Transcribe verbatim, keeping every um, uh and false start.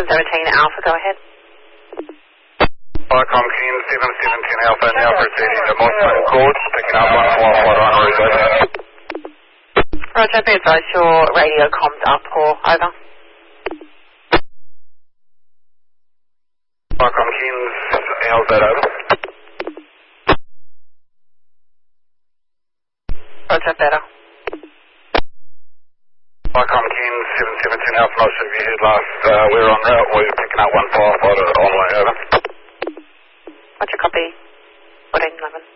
seven seventeen Alpha, go ahead. Qualcomm Keen seven seventeen Alpha, now proceeding to Mossman Court, picking up one four four on route. Roger, be advised your radio comms are poor, over. Qualcomm Keen, how's that over? Roger, better. Qualcomm Keen seven seventeen Alpha, not sure if you heard last, uh, we were en route, we were picking up one four four on the way over. Roger, copy. fourteen eleven.